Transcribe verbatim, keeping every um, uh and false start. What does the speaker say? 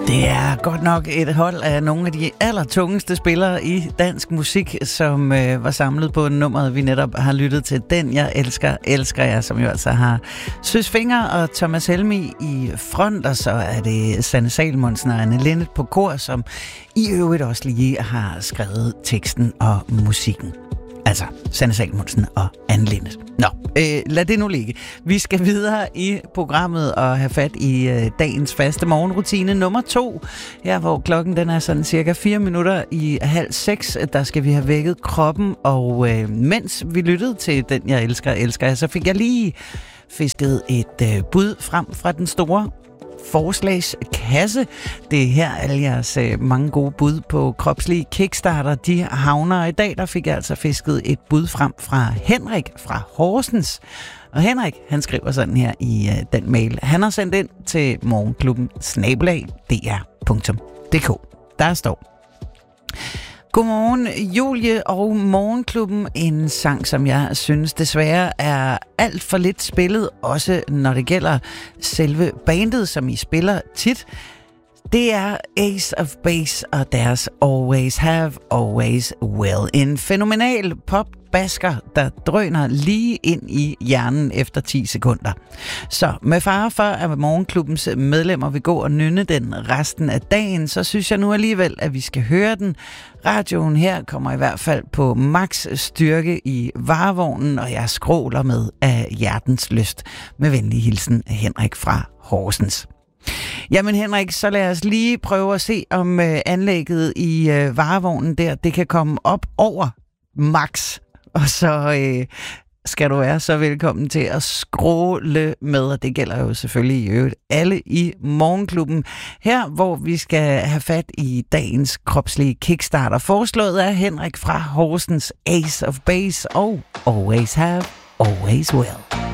Det er godt nok et hold af nogle af de allertungeste spillere i dansk musik, som øh, var samlet på nummeret, vi netop har lyttet til. Den jeg elsker, elsker jeg, som jo altså har Søs Fenger og Thomas Helmig i front, og så er det Sanne Salomonsen og Anne Linnet på kor, som i øvrigt også lige har skrevet teksten og musikken. Altså, Sanne Salomonsen og Anne Linnet. Nå, øh, lad det nu ligge. Vi skal videre i programmet og have fat i øh, dagens faste morgenrutine nummer to. Her hvor klokken den er sådan cirka fire minutter i halv seks, der skal vi have vækket kroppen. Og øh, mens vi lyttede til Den jeg elsker, elsker jeg, så fik jeg lige fisket et øh, bud frem fra den store forslagskasse. Det er her alle jeres øh, mange gode bud på kropslige kickstarter, de havner. I dag der fik jeg altså fisket et bud frem fra Henrik fra Horsens. Og Henrik, han skriver sådan her i øh, den mail. Han har sendt ind til morgenklubben snabel-a d r punktum d k. Der står: Godmorgen, Julie og Morgenklubben. En sang, som jeg synes desværre er alt for lidt spillet, også når det gælder selve bandet, som I spiller tit. Det er Ace of Base og deres Always Have, Always Will. En fænomenal pop-basker, der drøner lige ind i hjernen efter ti sekunder. Så med fare for, at Morgenklubbens medlemmer vil gå og nynne den resten af dagen, så synes jeg nu alligevel, at vi skal høre den. Radioen her kommer i hvert fald på max styrke i varevognen, og jeg skråler med af hjertens lyst. Med venlig hilsen, Henrik fra Horsens. Jamen Henrik, så lad os lige prøve at se, om øh, anlægget i øh, varevognen der, det kan komme op over max. Og så øh, skal du være så velkommen til at skråle med, og det gælder jo selvfølgelig i øvrigt alle i Morgenklubben. Her, hvor vi skal have fat i dagens kropslige kickstarter, foreslået af Henrik fra Horsens, Ace of Base og Always Have, Always Will.